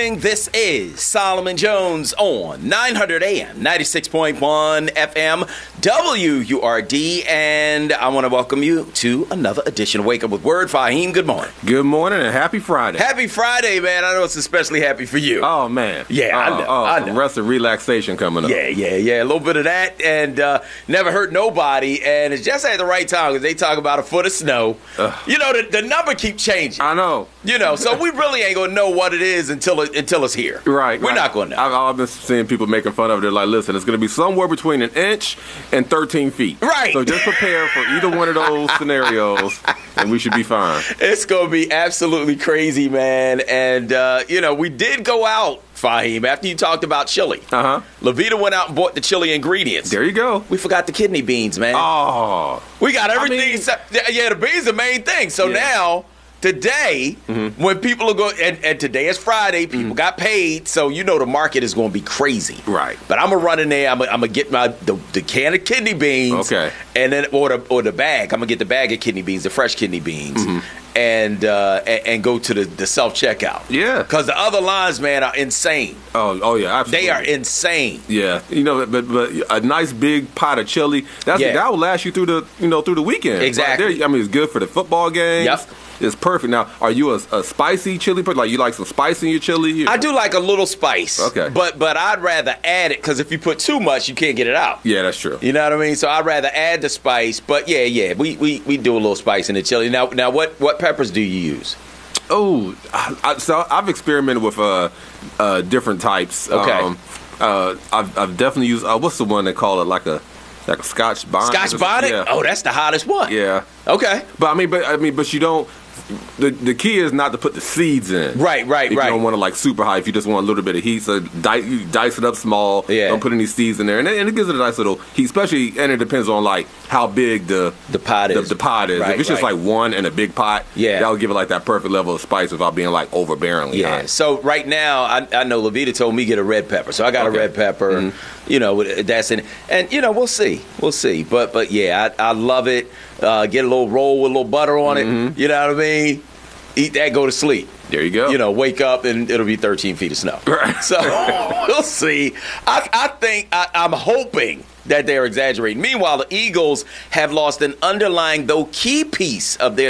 morning. This is Solomon Jones on 900 AM, 96.1 FM, WURD, and I want to welcome you to another edition of Wake Up with Word. Fahim, good morning. Good morning and happy Friday. Happy Friday, man. I know it's especially happy for you. Oh, man. Yeah, I know. Some rest and relaxation coming up. Yeah. A little bit of that, and never hurt nobody, and it's just at the right time because they talk about a foot of snow. You know, the number keeps changing. I know. You know, so we really ain't going to know what it is until it's here. Right. We're not going to know. I've been seeing people making fun of it. They're like, listen, it's going to be somewhere between an inch and 13 feet. Right. So just prepare for either one of those scenarios, and we should be fine. It's going to be absolutely crazy, man. And, we did go out, Fahim, after you talked about chili. Levita went out and bought the chili ingredients. There you go. We forgot the kidney beans, man. Oh. We got everything except, the beans are the main thing. So now, today, when people are going, and today is Friday, people got paid, so you know the market is going to be crazy. Right. But I'm going to run in there, I'm going to get the can of kidney beans. Okay. And then, or the bag. I'm going to get the bag of kidney beans, the fresh kidney beans. And go to the self-checkout. Yeah. Because the other lines, man, are insane. Oh yeah, absolutely. They are insane. Yeah. But a nice big pot of chili, that will last you through the weekend. Exactly. Right, it's good for the football games. Yep. It's perfect. Now, are you a spicy chili person? Like, you like some spice in your chili? I do like a little spice. Okay. But I'd rather add it, because if you put too much, you can't get it out. Yeah, that's true. You know what I mean? So I'd rather add the spice. But yeah, we do a little spice in the chili. Now what peppers do you use? Oh, so I've experimented with different types. Okay. I've definitely used, what's the one they call it, like a Scotch bonnet? Scotch bonnet? Yeah. Oh, that's the hottest one. Yeah. Okay. But you don't. The key is not to put the seeds in. Right. If you don't want to like super high, if you just want a little bit of heat, so you dice it up small. Yeah. Don't put any seeds in there, and it gives it a nice little heat. Especially, and it depends on like how big the pot is. The pot is. If it's just like one in a big pot, that'll give it like that perfect level of spice without being like overbearingly hot. So right now, I know Levita told me get a red pepper, so I got a red pepper. That's in, and we'll see. But yeah, I love it. Get a little roll with a little butter on it. You know what I mean? Eat that, go to sleep. There you go. Wake up and it'll be 13 feet of snow. Right. So we'll see. I'm hoping that they're exaggerating. Meanwhile, the Eagles have lost an underlying, though key piece of their